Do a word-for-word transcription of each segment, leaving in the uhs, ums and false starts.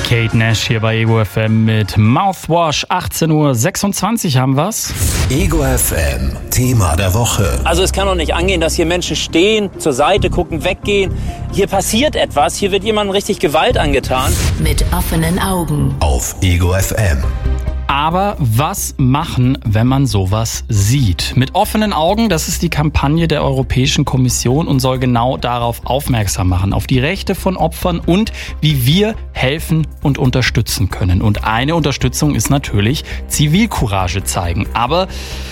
Kate Nash hier bei Ego F M mit Mouthwash. achtzehn Uhr sechsundzwanzig haben wir's. Ego F M, Thema der Woche. Also es kann doch nicht angehen, dass hier Menschen stehen, zur Seite gucken, weggehen. Hier passiert etwas, hier wird jemandem richtig Gewalt angetan. Mit offenen Augen. Auf Ego F M. Aber was machen, wenn man sowas sieht? Mit offenen Augen, das ist die Kampagne der Europäischen Kommission und soll genau darauf aufmerksam machen, auf die Rechte von Opfern und wie wir helfen und unterstützen können. Und eine Unterstützung ist natürlich Zivilcourage zeigen. Aber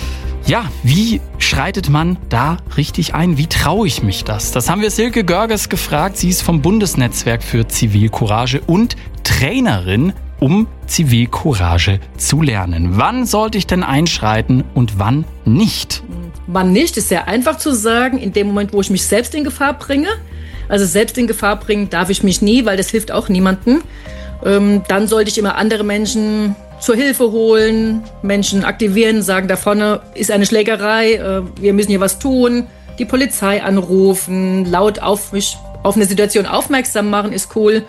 ja, wie schreitet man da richtig ein? Wie traue ich mich das? Das haben wir Silke Görges gefragt. Sie ist vom Bundesnetzwerk für Zivilcourage und Trainerin, um Zivilcourage zu lernen. Wann sollte ich denn einschreiten und wann nicht? Wann nicht, ist sehr einfach zu sagen, in dem Moment, wo ich mich selbst in Gefahr bringe. Also selbst in Gefahr bringen darf ich mich nie, weil das hilft auch niemandem. Ähm, dann sollte ich immer andere Menschen zur Hilfe holen, Menschen aktivieren, sagen, da vorne ist eine Schlägerei, äh, wir müssen hier was tun, die Polizei anrufen, laut auf mich, auf eine Situation aufmerksam machen, ist cool.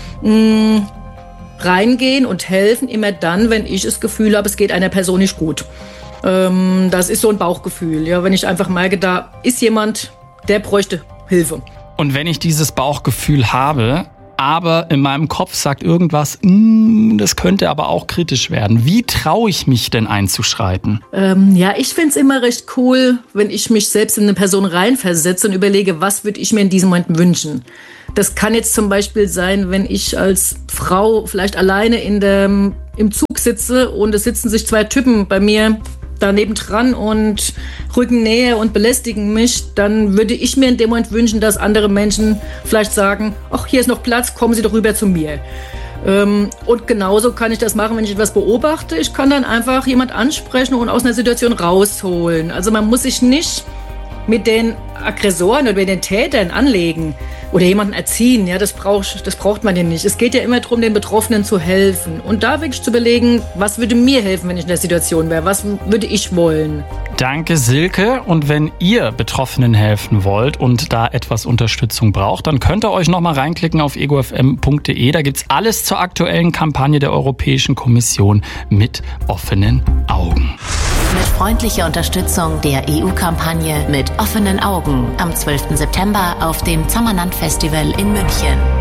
Mhm. Reingehen und helfen, immer dann, wenn ich das Gefühl habe, es geht einer Person nicht gut. Ähm, das ist so ein Bauchgefühl. Ja, wenn ich einfach merke, da ist jemand, der bräuchte Hilfe. Und wenn ich dieses Bauchgefühl habe, aber in meinem Kopf sagt irgendwas, mm, das könnte aber auch kritisch werden. Wie traue ich mich denn einzuschreiten? Ähm, ja, ich finde es immer recht cool, wenn ich mich selbst in eine Person reinversetze und überlege, was würde ich mir in diesem Moment wünschen. Das kann jetzt zum Beispiel sein, wenn ich als Frau vielleicht alleine in der, im Zug sitze und es sitzen sich zwei Typen bei mir daneben dran und rücken näher und belästigen mich, dann würde ich mir in dem Moment wünschen, dass andere Menschen vielleicht sagen, ach, hier ist noch Platz, kommen Sie doch rüber zu mir. Ähm, und genauso kann ich das machen, wenn ich etwas beobachte. Ich kann dann einfach jemand ansprechen und aus einer Situation rausholen. Also man muss sich nicht mit den Aggressoren oder mit den Tätern anlegen oder jemanden erziehen. Ja, das braucht, das braucht man ja nicht. Es geht ja immer darum, den Betroffenen zu helfen. Und da wirklich zu überlegen, was würde mir helfen, wenn ich in der Situation wäre? Was würde ich wollen? Danke, Silke. Und wenn ihr Betroffenen helfen wollt und da etwas Unterstützung braucht, dann könnt ihr euch nochmal reinklicken auf ego f m punkt d e. Da gibt's alles zur aktuellen Kampagne der Europäischen Kommission mit offenen Augen. Mit freundlicher Unterstützung der E U-Kampagne mit offenen Augen am zwölften September auf dem Zammerland Festival in München.